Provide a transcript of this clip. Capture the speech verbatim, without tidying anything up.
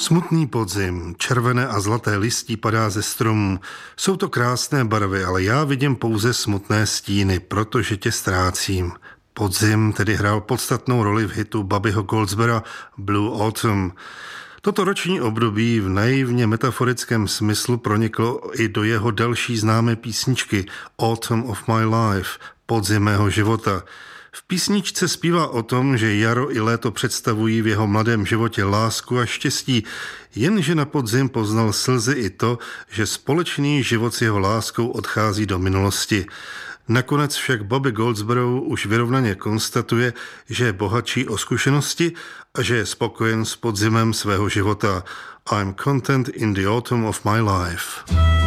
Smutný podzim, červené a zlaté listí padá ze stromů. Jsou to krásné barvy, ale já vidím pouze smutné stíny, protože tě ztrácím. Podzim tedy hrál podstatnou roli v hitu Bobbyho Goldsbera Blue Autumn. Toto roční období v naivně metaforickém smyslu proniklo i do jeho další známé písničky Autumn of My Life, podzim mého života. V písničce zpívá o tom, že jaro i léto představují v jeho mladém životě lásku a štěstí, jenže na podzim poznal slzy i to, že společný život s jeho láskou odchází do minulosti. Nakonec však Bobby Goldsboro už vyrovnaně konstatuje, že je bohatší o zkušenosti a že je spokojen s podzimem svého života. I'm content in the autumn of my life.